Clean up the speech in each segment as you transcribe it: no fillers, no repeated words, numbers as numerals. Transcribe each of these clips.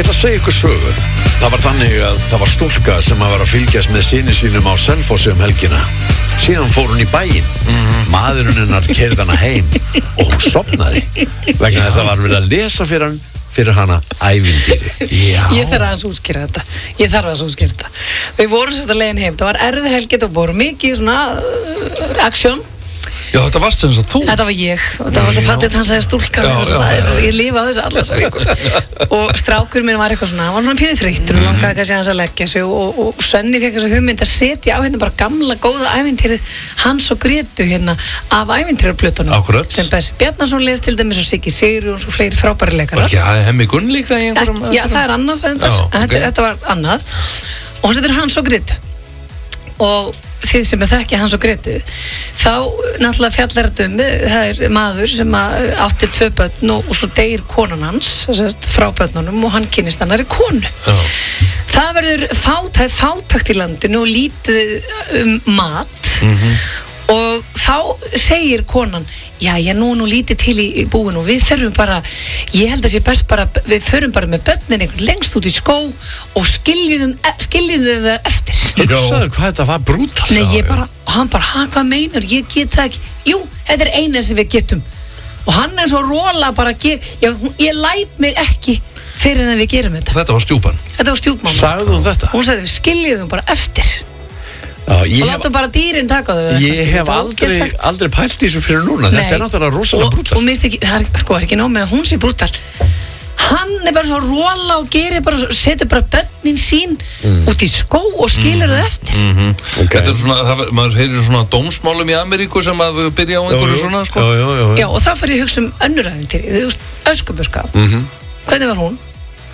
Ég ætla að segja ykkur sögu. Það var þannig að það var stúlka sem var að fylgjast með syni sínum á Selfossi helgina. Síðan fór hún í bæinn. Maðurinn hennar keyrði hana heim og hún sofnaði vegna þess að það var verið að lesa fyrir hana ævintýri. Ég þarf aðeins útskýra þetta. Við vorum sérst að leiðin heim. Það var erfið helgi og voru mikið svona aksjón. Já, þetta varst eins og þú. Þetta var ég og það var svo fallið hann sagði stúlka ég lifa á þessu allar svo vikur og strákur minn var eitthvað svona hann var svona pínir þreyttur og langaði kannski hans að leggja sig og Svenni fekk þessa hugmynd að setja á hérna bara gamla góða ævintýrið Hans og Grétu hérna af ævintýraplötunum sem Bessi Bjarnason les til dæmis og Siggi Sigurjóns og fleiri frábæri leikarar. Var ekki Hemmi Gunn líka í einhverjum? Já, það er annað þetta var annað og hann setur Hans og Grétu og þið sem þekki Hans og Grétu þá náttúrulega fjallar þetta það er maður sem átti 2 börn og svo deyr konan hans frá börnunum og hann kynnist annarri konu. Það verður fátækt í landinu og lítið mat og þá segir konan já, nú lítið til í búinu og við þurfum bara, ég held að sé best bara, við förum bara með börnin einhvern lengst út í skó og skiljum það eftir. Hugsaðu hvað þetta var brútal. Nei, hann bara, hvað meinar, ég get það ekki. Jú, þetta er eina sem við getum. Og hann er svo róla bara, ég læt mig ekki fyrir en við gerum þetta. Þetta var stjúpan? Þetta var stjúpmamma. Sagði hún þetta? Hún sagði, við skiljum bara eftir. Og látum bara dýrin taka þau. Ég hef aldrei pælt í þessu fyrir núna. Þetta er náttúrulega rosalega brútal. Og minnst ekki, það er ekki nóg með að hún sé brútal. Hann er bara svo róla og setur bara börnin sín út í skó og skilur þau eftir. Þetta er svona, maður heyrir svona dómsmálum í Ameríku sem að byrja á einhverju svona, sko. Já, og það fyrir að hugsa önnur ævintýri, Öskubuska. Hvernig var hún?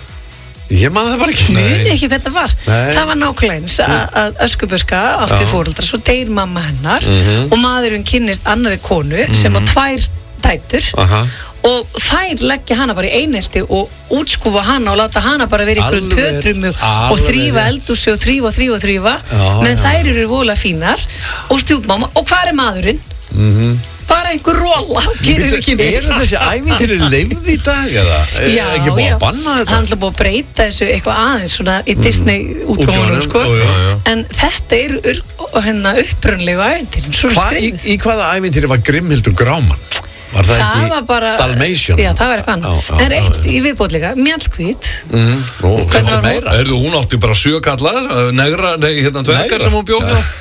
Ég man það bara ekki. Muni ekki hvernig það var. Það var nákvæmlega eins að Öskubuska átti foreldra, svo deyr mamma hennar og maðurinn kynnist annarri konu sem á 2 dætur og þær leggja hana bara í einelti og útskúfa hana og láta hana bara vera í einhverjum tötrum og þrífa eldhúsi og þrífa menn þær eru voðalega fínar og stjúpmamma og hvað er maðurinn? Bara einhver róla gerir ekki neitt. Eru þessi ævintýri leyfð í dag eða? Já, ekki búið að banna þetta? Hann er búið að breyta þessu eitthvað aðeins svona í Disney útgáfunum sko. En þetta er upprunalegu ævintýrin. Í hvaða ævintýri var Grimhildur Grámann? Var það ekki Dalmatian? Já, það var eitthvað annað. En eitt í viðbót líka, Mjallhvít. Hvernig var hún? Erðu, hún átti bara 7 kallar, hérna dvergar sem hún bjóð á.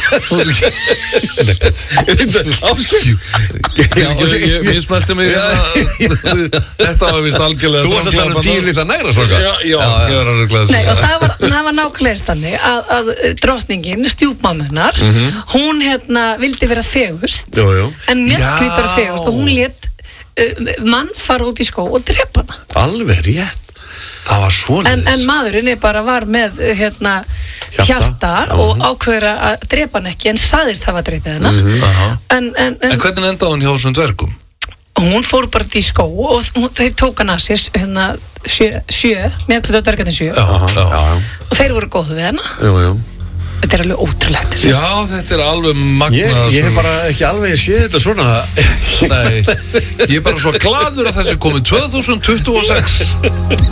Ég smelti mig þetta var vist algjörlega. Þú varst að tala um 10 litla negra svaka? Já, ég var að regla þessu. Nei, og það var nákvæmlega þannig að drottningin, stjúpmamma, hún vildi vera fegurst, en Mjallhvít var fegurst og hún lét mann fara út í skó og drepa hana. Alveg rétt. Það var svoleiðis. En maðurinn var með hjarta og ákveður að drepa hann ekki en sagðist hafa drepið hana. En hvernig endaði hún hjá þessum dvergum? Hún fór bara í skó og þeir tók hann að sér 7, Mjallhvít og dvergarnir 7 og þeir voru góðu við hana. Jú. Þetta er alveg ótrúlegt. Já, þetta er alveg magnað. Ég hef bara ekki alveg séð þetta svona. Nei, ég er bara svo gladur að þessi komið 2026.